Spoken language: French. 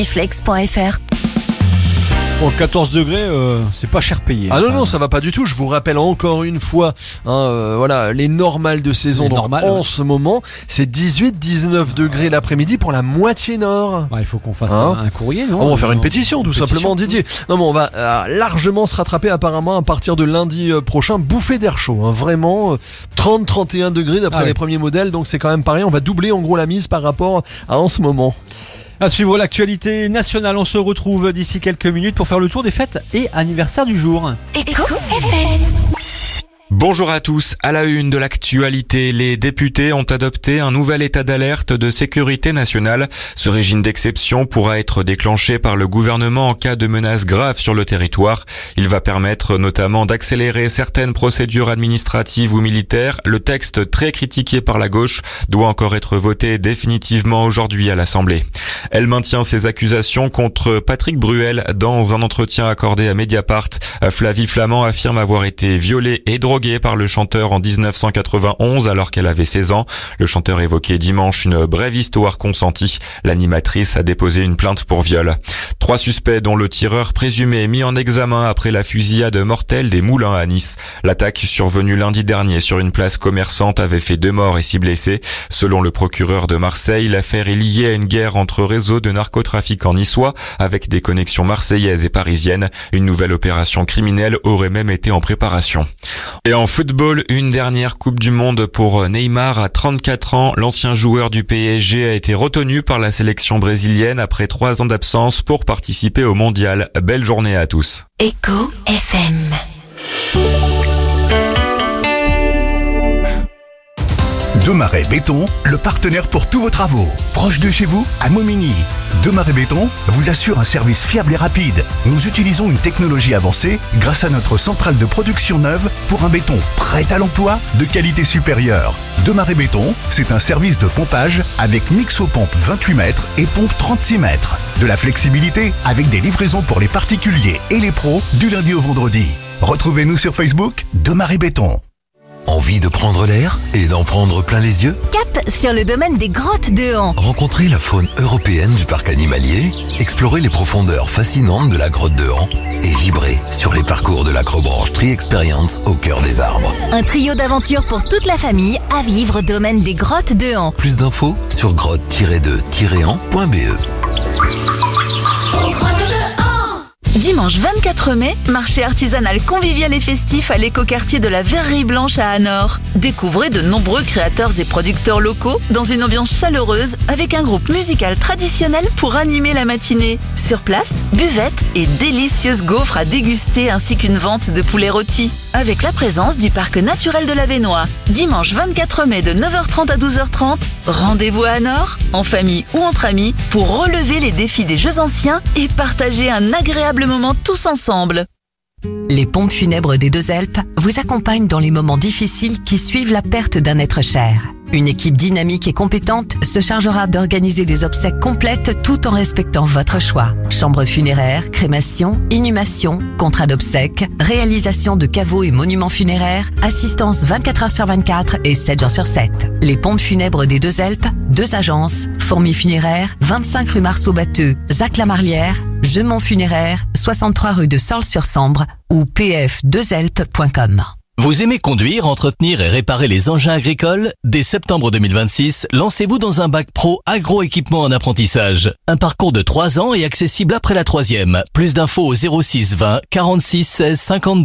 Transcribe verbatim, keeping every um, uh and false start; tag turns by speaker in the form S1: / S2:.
S1: Triflex point f r.
S2: Bon, quatorze degrés, euh, c'est pas cher payé.
S3: Ah non,
S2: hein.
S3: non, ça va pas du tout. Je vous rappelle encore une fois, hein, euh, voilà, les normales de saison
S2: Les
S3: donc,
S2: normales,
S3: en
S2: ouais.
S3: ce moment, c'est dix-huit à dix-neuf degrés l'après-midi pour la moitié nord.
S2: Bah, il faut qu'on fasse
S3: Hein
S2: un, un courrier, non?
S3: On va faire une
S2: Non.
S3: pétition, tout
S2: Pétition.
S3: simplement, Didier. Non, mais on va euh, largement se rattraper apparemment à partir de lundi euh, prochain. Bouffée d'air chaud, hein, vraiment euh, trente à trente et un degrés d'après
S2: Ah
S3: les
S2: ouais.
S3: premiers modèles, donc c'est quand même pareil. On va doubler en gros la mise par rapport à en ce moment.
S2: À suivre l'actualité nationale, on se retrouve d'ici quelques minutes pour faire le tour des fêtes et anniversaires du jour.
S1: Éco F M.
S4: Bonjour à tous. À la une de l'actualité, les députés ont adopté un nouvel état d'alerte de sécurité nationale. Ce régime d'exception pourra être déclenché par le gouvernement en cas de menace grave sur le territoire. Il va permettre notamment d'accélérer certaines procédures administratives ou militaires. Le texte, très critiqué par la gauche, doit encore être voté définitivement aujourd'hui à l'Assemblée. Elle maintient ses accusations contre Patrick Bruel. Dans un entretien accordé à Mediapart, Flavie Flament affirme avoir été violée et droguée par le chanteur en dix-neuf cent quatre-vingt-onze alors qu'elle avait seize ans. Le chanteur évoquait dimanche une brève histoire consentie. L'animatrice a déposé une plainte pour viol. Trois suspects dont le tireur présumé est mis en examen après la fusillade mortelle des Moulins à Nice. L'attaque survenue lundi dernier sur une place commerçante avait fait deux morts et six blessés. Selon le procureur de Marseille, l'affaire est liée à une guerre entre réseaux de narcotrafiquants niçois avec des connexions marseillaises et parisiennes. Une nouvelle opération criminelle aurait même été en préparation. Et en football, une dernière Coupe du Monde pour Neymar à trente-quatre ans. L'ancien joueur du P S G a été retenu par la sélection brésilienne après trois ans d'absence pour participer au mondial. Belle journée à tous.
S1: Éco F M.
S5: Demaret Béton, le partenaire pour tous vos travaux. Proche de chez vous, à Momigny. Demaret Béton vous assure un service fiable et rapide. Nous utilisons une technologie avancée grâce à notre centrale de production neuve pour un béton prêt à l'emploi de qualité supérieure. Demaret Béton, c'est un service de pompage avec mixopompe vingt-huit mètres et pompe trente-six mètres. De la flexibilité avec des livraisons pour les particuliers et les pros du lundi au vendredi. Retrouvez-nous sur Facebook, Demaret Béton.
S6: Envie de prendre l'air et d'en prendre plein les yeux?
S1: Cap sur le domaine des grottes de Han.
S6: Rencontrez la faune européenne du parc animalier, explorez les profondeurs fascinantes de la grotte de Han et vibrez sur les parcours de l'Acrobranche Tree Experience au cœur des arbres.
S1: Un trio d'aventures pour toute la famille à vivre au domaine des grottes de Han.
S6: Plus d'infos sur grotte tiret de tiret han point b e.
S7: Dimanche vingt-quatre mai, marché artisanal convivial et festif à l'écoquartier de la Verrerie Blanche à Anor. Découvrez de nombreux créateurs et producteurs locaux dans une ambiance chaleureuse avec un groupe musical traditionnel pour animer la matinée. Sur place, buvette et délicieuses gaufres à déguster ainsi qu'une vente de poulet rôti. Avec la présence du parc naturel de la Vénois. Dimanche vingt-quatre mai de neuf heures trente à douze heures trente, rendez-vous à Anor, en famille ou entre amis, pour relever les défis des jeux anciens et partager un agréable moment tous ensemble.
S8: Les pompes funèbres des Deux-Alpes vous accompagnent dans les moments difficiles qui suivent la perte d'un être cher. Une équipe dynamique et compétente se chargera d'organiser des obsèques complètes tout en respectant votre choix. Chambre funéraire, crémation, inhumation, contrat d'obsèques, réalisation de caveaux et monuments funéraires, assistance vingt-quatre heures sur vingt-quatre et sept jours sur sept. Les pompes funèbres des Deux-Alpes, deux agences, Fourmis Funéraire, vingt-cinq rue Marceau-Batteux, Zac-la-Marlière, Gemont Funéraire, soixante-trois rue de Sorles-sur-Sambre ou p f deux alpes point com.
S9: Vous aimez conduire, entretenir et réparer les engins agricoles? Dès septembre deux mille vingt-six, lancez-vous dans un bac pro agroéquipement en apprentissage. Un parcours de trois ans est accessible après la troisième. Plus d'infos au zéro six vingt quarante-six seize cinquante-deux.